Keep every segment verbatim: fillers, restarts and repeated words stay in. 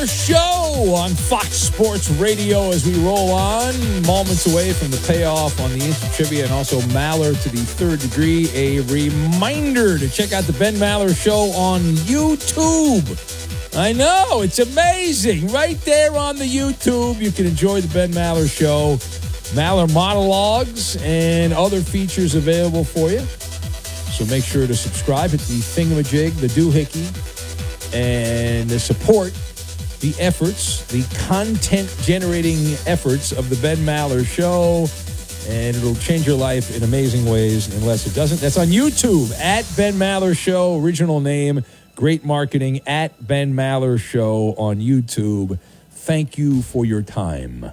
Maller Show on Fox Sports Radio as we roll on. Moments away from the payoff on the Instant Trivia and also Maller to the third degree. A reminder to check out the Ben Maller Show on YouTube. I know, it's amazing. Right there on the YouTube, you can enjoy the Ben Maller Show. Maller monologues and other features available for you. So make sure to subscribe, hit the thingamajig, the doohickey, and support the efforts, the content-generating efforts of the Ben Maller Show, and it'll change your life in amazing ways unless it doesn't. That's on YouTube, at Ben Maller Show, original name, great marketing, at Ben Maller Show on YouTube. Thank you for your time.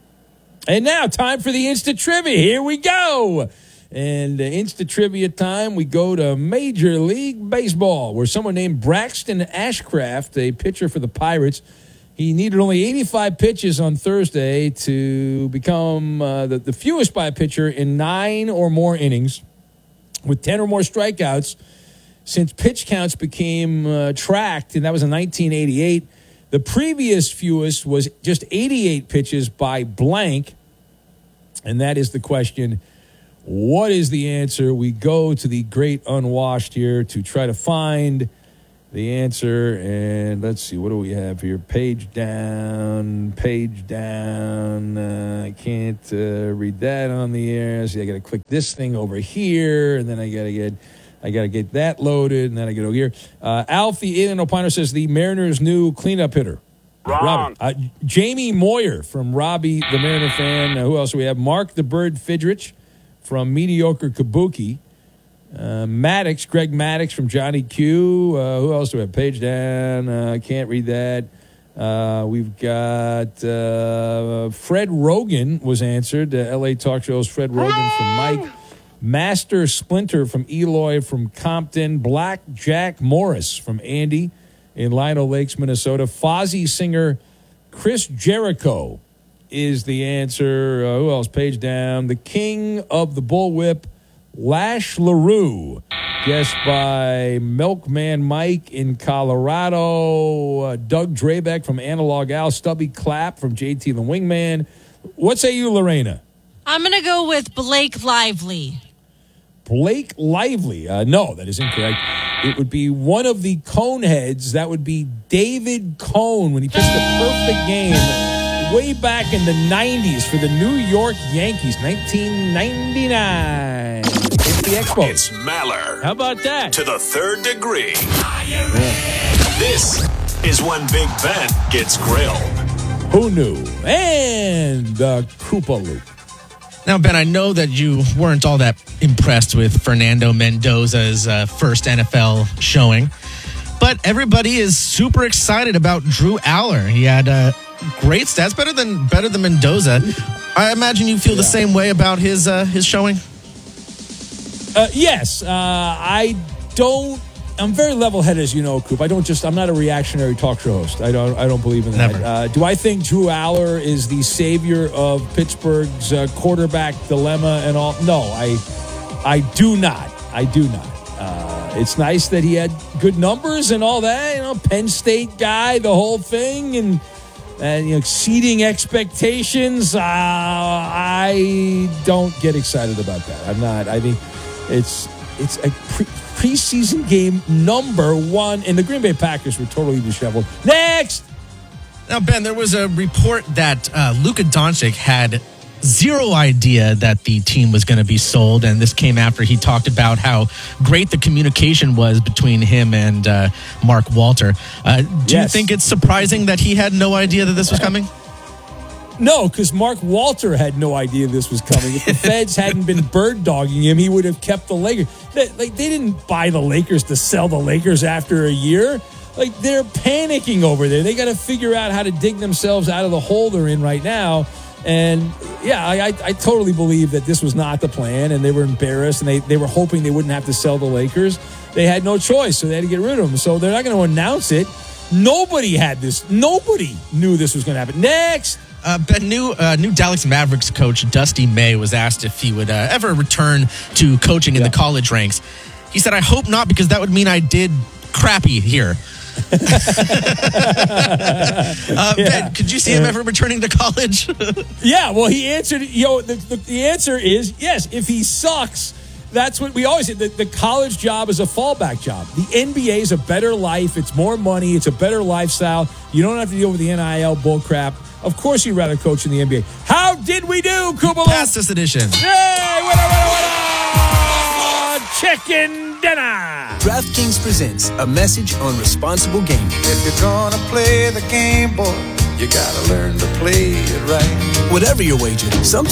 And now, time for the Instant Trivia. Here we go. And uh, Instant Trivia time, we go to Major League Baseball, where someone named Braxton Ashcraft, a pitcher for the Pirates, he needed only eighty-five pitches on Thursday to become uh, the, the fewest by a pitcher in nine or more innings with ten or more strikeouts since pitch counts became uh, tracked, and that was in nineteen eighty-eight. The previous fewest was just eighty-eight pitches by blank, and that is the question. What is the answer? We go to the great unwashed here to try to find the answer. And let's see, what do we have here? Page down, page down. Uh, I can't uh, read that on the air. See, I got to click this thing over here, and then I got to get, I got to get that loaded, and then I get over here. Uh, Alfie Alien Opiner says the Mariners' new cleanup hitter. Wrong. Uh, Jamie Moyer from Robbie the Mariner fan. Uh, who else do we have? Mark the Bird Fidrich from Mediocre Kabuki. Uh, Maddox, Greg Maddox from Johnny Q. Uh, who else do we have? Page down. I uh, can't read that. Uh, we've got uh, Fred Rogan was answered. Uh, L A Talk Show's Fred Rogan from Mike. Master Splinter from Eloy from Compton. Black Jack Morris from Andy in Lino Lakes, Minnesota. Fozzy singer Chris Jericho is the answer. Uh, who else? Page down. The king of the bullwhip, Lash LaRue. Guessed by Milkman Mike in Colorado. Uh, Doug Drabeck from Analog Al. Stubby Clapp from J T the Wingman. What say you, Lorena? I'm going to go with Blake Lively. Blake Lively. Uh, no, that is incorrect. It would be one of the Coneheads. That would be David Cone when he pitched the perfect game way back in the nineties for the New York Yankees, nineteen ninety-nine. It's the Expos. It's Maller. How about that? To the third degree. This is when Big Ben gets grilled. Who knew? And the Koopa Loop. Now, Ben, I know that you weren't all that impressed with Fernando Mendoza's uh, first N F L showing, but everybody is super excited about Drew Aller. He had uh, great stats, better than better than Mendoza. I imagine you feel yeah. the same way about his uh, his showing. Uh, yes, uh, I don't. I'm very level-headed, as you know, Coop. I don't just. I'm not a reactionary talk show host. I don't. I don't believe in that. Uh, do I think Drew Aller is the savior of Pittsburgh's uh, quarterback dilemma and all? No, I. I do not. I do not. Uh, it's nice that he had good numbers and all that. You know, Penn State guy, the whole thing, and and you know, exceeding expectations. Uh, I don't get excited about that. I'm not. I think it's it's a. Pre- Preseason game number one, and the Green Bay Packers were totally disheveled. Next! Now, Ben, there was a report that uh, Luka Doncic had zero idea that the team was going to be sold, and this came after he talked about how great the communication was between him and uh, Mark Walter. Uh, do yes. you think it's surprising that he had no idea that this was coming? No, because Mark Walter had no idea this was coming. If the Feds hadn't been bird dogging him, he would have kept the Lakers. They, like they didn't buy the Lakers to sell the Lakers after a year. Like they're panicking over there. They got to figure out how to dig themselves out of the hole they're in right now. And yeah, I, I, I totally believe that this was not the plan, and they were embarrassed, and they, they were hoping they wouldn't have to sell the Lakers. They had no choice, so they had to get rid of them. So they're not going to announce it. Nobody had this. Nobody knew this was going to happen. Next. Uh, Ben, new, uh, new Dallas Mavericks coach Dusty May was asked if he would uh, ever return to coaching in yeah. the college ranks. He said, "I hope not, because that would mean I did crappy here." uh, Ben, could you see him ever returning to college? Yeah, well, he answered, you know, the, the, the answer is yes, if he sucks, that's what we always say. The, the college job is a fallback job. The N B A is a better life. It's more money. It's a better lifestyle. You don't have to deal with the N I L bullcrap. Of course you'd rather coach in the N B A. How did we do, Kubaloo? Past this edition. Yay! Winner, winner, winner! Chicken dinner! DraftKings presents a message on responsible gaming. If you're gonna play the game, boy, you gotta learn to play it right. Whatever your wager, some